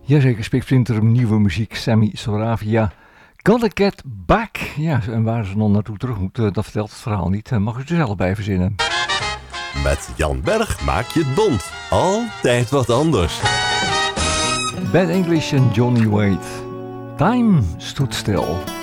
Jazeker, Spiksplinter, nieuwe muziek, Sammy Soravia. Gotta Get Back. Ja, en waar ze nog naartoe terug moeten, dat vertelt het verhaal niet. Mag u er zelf bij verzinnen. Met Jan Berg maak je het bond. Altijd wat anders. Bad English en Johnny Wade. Time stood stil.